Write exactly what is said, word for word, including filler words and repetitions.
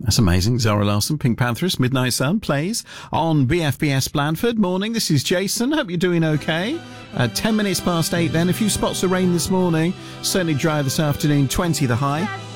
That's amazing. Zara Larsson, Pink Pantheress, Midnight Sun plays on B F B S Blandford. Morning, this is Jason. Hope you're doing okay. Uh, ten minutes past eight then. A few spots of rain this morning. Certainly dry this afternoon. twenty the high.